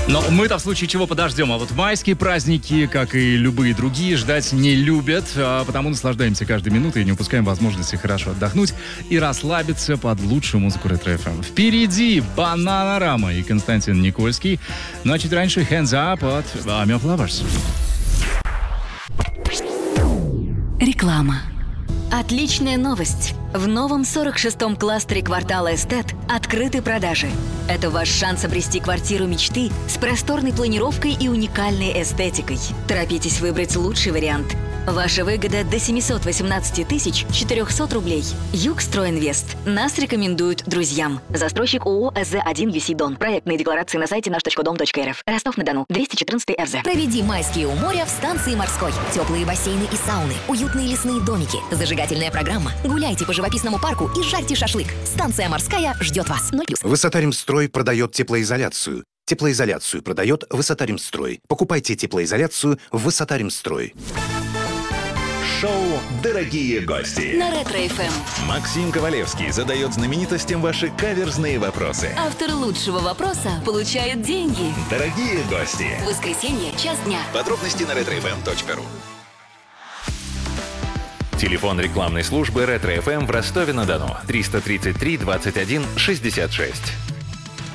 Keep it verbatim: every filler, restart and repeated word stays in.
Но мы-то в случае чего подождем. А вот майские праздники, как и любые другие, ждать не любят. А потому наслаждаемся каждой минутой и не упускаем возможности хорошо отдохнуть и расслабиться под лучшую музыку Ретро-эф эм. Впереди Бананарама и Константин Никольский. Ну а чуть раньше Hands Up от Army of Lovers. Реклама. Отличная новость! В новом сорок шестом кластере квартала Эстет открыты продажи. Это ваш шанс обрести квартиру мечты с просторной планировкой и уникальной эстетикой. Торопитесь выбрать лучший вариант. Ваша выгода до семьсот восемнадцать тысяч четыреста рублей. Югстройинвест. Нас рекомендуют друзьям. Застройщик ООО эс зэ один ю си Дон. Проектные декларации на сайте наш точка дом точка эр эф. Ростов-на-Дону. двести четырнадцатый эф зэ. Проведи майские у моря в станции морской. Теплые бассейны и сауны. Уютные лесные домики. Зажигательная программа. Гуляйте по живописному парку и жарьте шашлык. Станция морская ждет вас. ноль плюс. Высотаримстрой продает теплоизоляцию. Теплоизоляцию продает Высотаримстрой. Покупайте теплоизоляцию в Высотаримстрой. Шоу «Дорогие гости». На Ретро-эф эм. Максим Ковалевский задает знаменитостям ваши каверзные вопросы. Автор лучшего вопроса получает деньги. Дорогие гости. Воскресенье, час дня. Подробности на ретро эф эм точка ру. Телефон рекламной службы Ретро-эф эм в Ростове-на-Дону. триста тридцать три двадцать один шестьдесят шесть.